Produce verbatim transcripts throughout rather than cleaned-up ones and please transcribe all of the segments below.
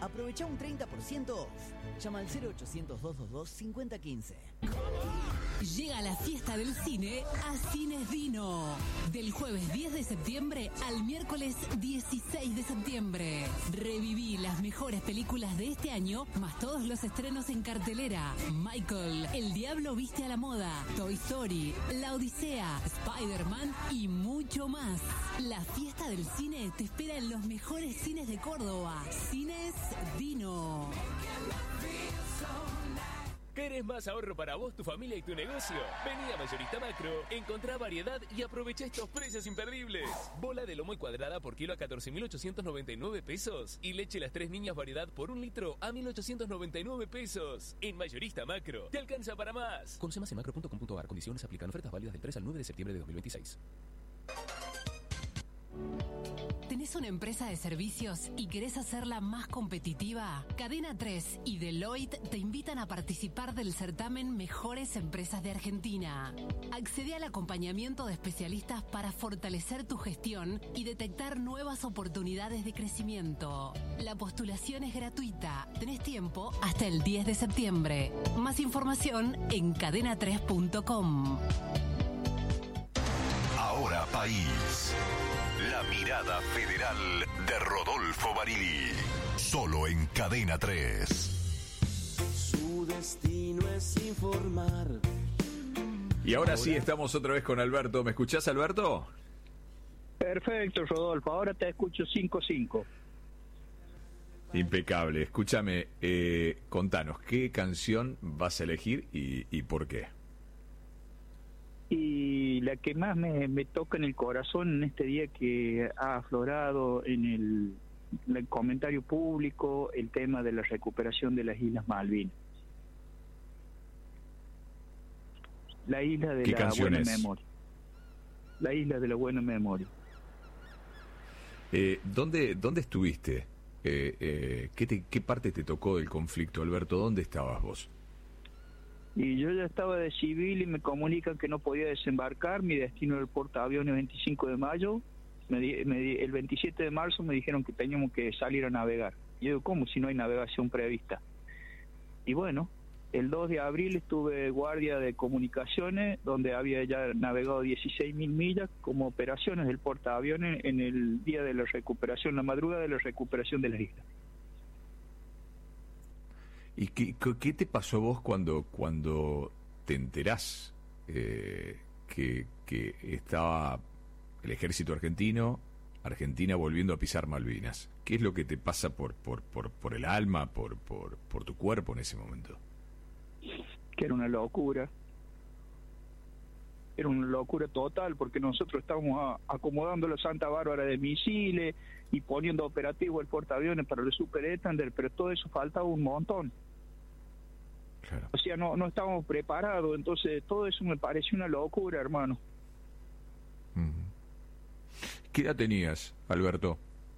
Aprovecha un treinta por ciento off. Llama al cero ochocientos, doscientos veintidós, cincuenta quince. Llega la fiesta del cine a Cines Dino. Del jueves diez de septiembre al miércoles dieciséis de septiembre. Reviví las mejores películas de este año, más todos los estrenos en cartelera. Michael, El Diablo Viste a la Moda, Toy Story, La Odisea, Spider-Man y mucho más. La fiesta del cine te espera en los mejores cines de Córdoba. Cines Dino. ¿Querés más ahorro para vos, tu familia y tu negocio? Vení a Mayorista Macro, encontrá variedad y aprovecha estos precios imperdibles. Bola de lomo y cuadrada por kilo a catorce mil ochocientos noventa y nueve pesos. Y leche Las Tres Niñas variedad por un litro a mil ochocientos noventa y nueve pesos. En Mayorista Macro, te alcanza para más. Conoce más en macro punto com punto a r. Condiciones aplican. Ofertas válidas del tres al nueve de septiembre de dos mil veintiséis. ¿Tenés una empresa de servicios y querés hacerla más competitiva? Cadena tres y Deloitte te invitan a participar del certamen Mejores Empresas de Argentina. Accede al acompañamiento de especialistas para fortalecer tu gestión y detectar nuevas oportunidades de crecimiento. La postulación es gratuita. Tenés tiempo hasta el diez de septiembre. Más información en cadena tres punto com. Ahora País. La mirada federal de Rodolfo Barili. Solo en Cadena tres. Su destino es informar. Y ahora sí, estamos otra vez con Alberto. ¿Me escuchás, Alberto? Perfecto, Rodolfo. Ahora te escucho cinco cinco. Impecable. Escúchame, eh, contanos, ¿qué canción vas a elegir y, y por qué? Y la que más me, me toca en el corazón en este día que ha aflorado en el, el comentario público el tema de la recuperación de las Islas Malvinas. La isla de la buena memoria. La isla de la buena memoria. Eh, ¿dónde, ¿Dónde estuviste? Eh, eh, ¿qué, te, ¿Qué parte te tocó del conflicto, Alberto? ¿Dónde estabas vos? Y yo ya estaba de civil y me comunican que no podía desembarcar. Mi destino era el portaaviones veinticinco de mayo. Me di, me di, el veintisiete de marzo me dijeron que teníamos que salir a navegar. Y yo digo, ¿cómo si no hay navegación prevista? Y bueno, el dos de abril estuve guardia de comunicaciones, donde había ya navegado dieciséis mil millas como operaciones del portaaviones en el día de la recuperación, la madrugada de la recuperación de la isla. ¿Y qué, qué te pasó a vos cuando, cuando te enterás eh, que, que estaba el ejército argentino, Argentina volviendo a pisar Malvinas? ¿Qué es lo que te pasa por por por, por el alma, por, por, por tu cuerpo en ese momento? Que era una locura. Era una locura total, porque nosotros estábamos a, acomodando la Santa Bárbara de misiles y poniendo operativo el portaaviones para el Super Étander, pero todo eso faltaba un montón. Claro. O sea, no no estábamos preparados, entonces todo eso me pareció una locura, hermano. Uh-huh. ¿Qué edad tenías, Alberto?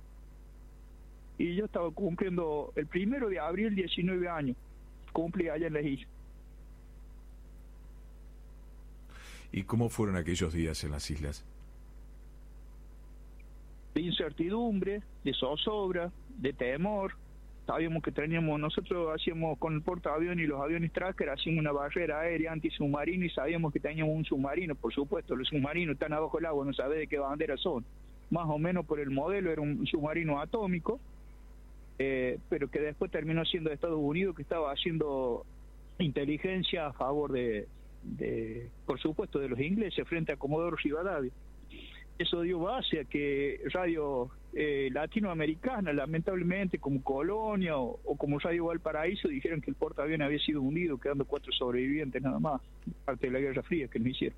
Y yo estaba cumpliendo el primero de abril, diecinueve años. Cumplí allá en la isla. ¿Y cómo fueron aquellos días en las islas? De incertidumbre, de zozobra, de temor. Sabíamos que teníamos, nosotros hacíamos con el portaaviones y los aviones tracker, hacíamos una barrera aérea antisubmarina y sabíamos que teníamos un submarino. Por supuesto, los submarinos están abajo del agua, no sabés de qué bandera son. Más o menos por el modelo era un submarino atómico, eh, pero que después terminó siendo de Estados Unidos, que estaba haciendo inteligencia a favor de, de por supuesto, de los ingleses frente a Comodoro Rivadavia. Eso dio base a que radio eh, latinoamericana, lamentablemente, como Colonia o, o como Radio Valparaíso, dijeron que el portaaviones había sido hundido, quedando cuatro sobrevivientes nada más, parte de la Guerra Fría que no hicieron.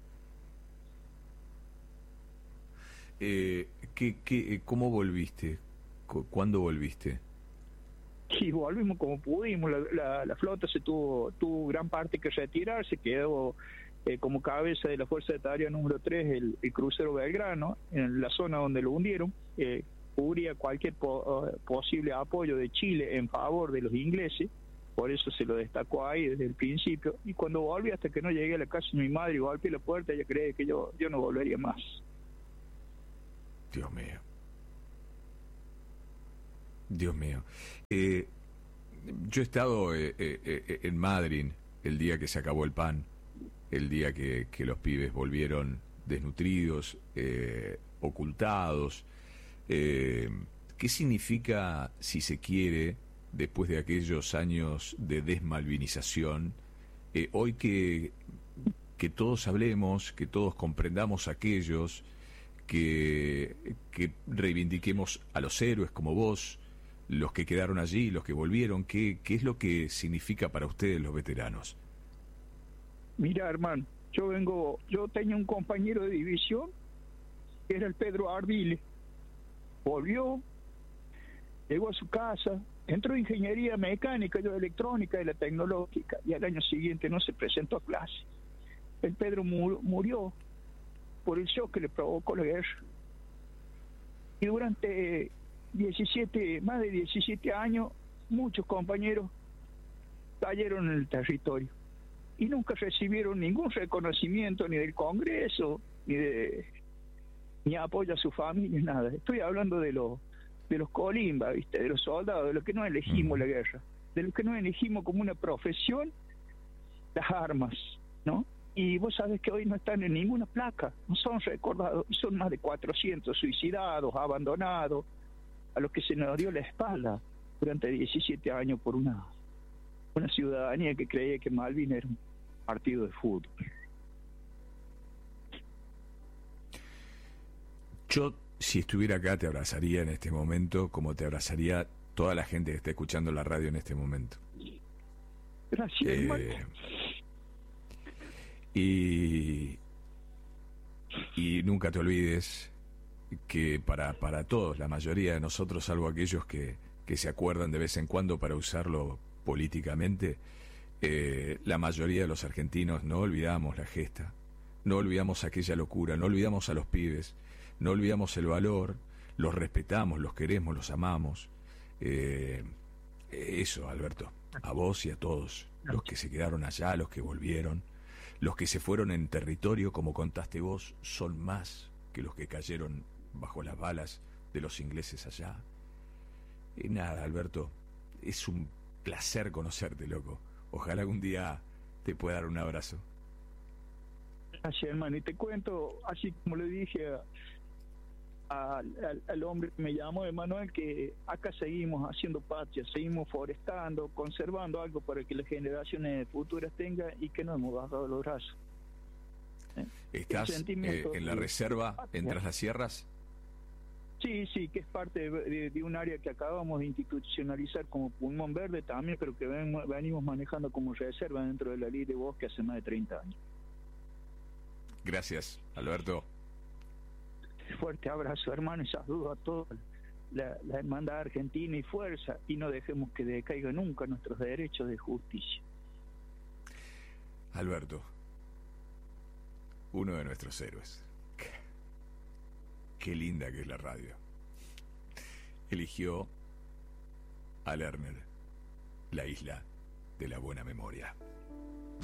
Eh, ¿qué, qué, ¿Cómo volviste? ¿Cuándo volviste? Y volvimos como pudimos. La, la, la flota se tuvo, tuvo gran parte que retirar, se quedó eh, como cabeza de la Fuerza de Tarea número tres el, el crucero Belgrano, en la zona donde lo hundieron, eh, cubría cualquier po, uh, posible apoyo de Chile en favor de los ingleses, por eso se lo destacó ahí desde el principio, y cuando volví, hasta que no llegué a la casa de mi madre y golpeé la puerta, ella cree que yo, yo no volvería más. Dios mío. Dios mío. Eh, yo he estado eh, eh, eh, en Madryn el día que se acabó el pan, el día que, que los pibes volvieron desnutridos, eh, ocultados. Eh, ¿Qué significa, si se quiere, después de aquellos años de desmalvinización, eh, hoy que, que todos hablemos, que todos comprendamos a aquellos, que, que reivindiquemos a los héroes como vos, los que quedaron allí, los que volvieron? ¿Qué, qué es lo que significa para ustedes los veteranos? Mira, hermano, yo vengo, yo tenía un compañero de división, que era el Pedro Ardile. Volvió, llegó a su casa, entró en ingeniería mecánica, yo electrónica y la tecnológica, y al año siguiente no se presentó a clase. El Pedro mur, murió por el shock que le provocó la guerra. Y durante diecisiete, más de diecisiete años, muchos compañeros cayeron en el territorio y nunca recibieron ningún reconocimiento ni del Congreso, ni de ni apoyo a su familia, nada. Estoy hablando de los de los colimba, ¿viste? De los soldados, de los que no elegimos la guerra, de los que no elegimos como una profesión las armas, ¿no? Y vos sabés que hoy no están en ninguna placa, no son recordados, y son más de cuatrocientos suicidados, abandonados, a los que se nos dio la espalda durante diecisiete años por una, una ciudadanía que creía que Malvin era un partido de fútbol. Yo, si estuviera acá, te abrazaría en este momento como te abrazaría toda la gente que está escuchando la radio en este momento. Gracias, eh, hermano. Y, y nunca te olvides que para, para todos, la mayoría de nosotros, salvo aquellos que, que se acuerdan de vez en cuando para usarlo políticamente, eh, la mayoría de los argentinos no olvidamos la gesta, no olvidamos aquella locura, no olvidamos a los pibes, no olvidamos el valor, los respetamos, los queremos, los amamos. Eh, eso, Alberto, a vos y a todos, los que se quedaron allá, los que volvieron, los que se fueron en territorio, como contaste vos, son más que los que cayeron bajo las balas de los ingleses allá. Y nada, Alberto, es un placer conocerte, loco. Ojalá algún día te pueda dar un abrazo. Gracias, hermano. Y te cuento, así como le dije a, a, al, al hombre que me llamó, Emanuel, que acá seguimos haciendo patria, seguimos forestando, conservando algo para que las generaciones futuras tengan, y que no hemos bajado los brazos. ¿Eh? ¿Estás eh, en la reserva, patria. en Tras las Sierras? Sí, sí, que es parte de, de, de un área que acabamos de institucionalizar como pulmón verde también, pero que ven, venimos manejando como reserva dentro de la ley de bosque hace más de treinta años. Gracias, Alberto. Fuerte abrazo, hermano, y saludo a toda la, la hermandad argentina, y fuerza, y no dejemos que decaigan nunca nuestros derechos de justicia. Alberto, uno de nuestros héroes. Qué linda que es la radio. Eligió a Lerner, la isla de la buena memoria.